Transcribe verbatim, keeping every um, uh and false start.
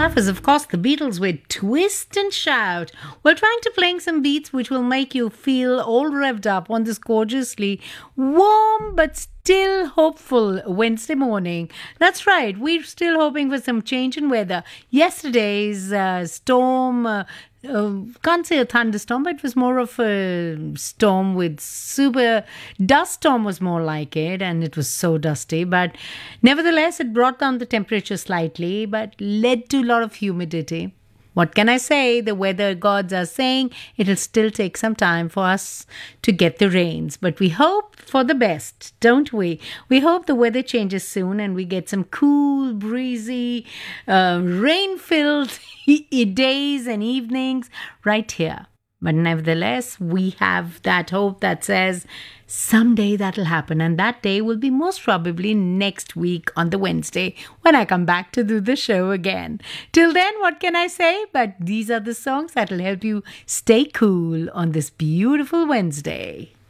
That was, of course, the Beatles with Twist and Shout. We're trying to play some beats which will make you feel all revved up on this gorgeously warm but still hopeful Wednesday morning. That's right, we're still hoping for some change in weather. Yesterday's uh, storm... Uh, Uh, can't say a thunderstorm, but it was more of a storm with super dust storm was more like it, and it was so dusty. But nevertheless, it brought down the temperature slightly, but led to a lot of humidity. What can I say? The weather gods are saying it'll still take some time for us to get the rains. But we hope for the best, don't we? We hope the weather changes soon and we get some cool, breezy, uh, rain-filled days and evenings right here. But nevertheless, we have that hope that says someday that'll happen. And that day will be most probably next week on the Wednesday when I come back to do the show again. Till then, what can I say? But these are the songs that'll help you stay cool on this beautiful Wednesday.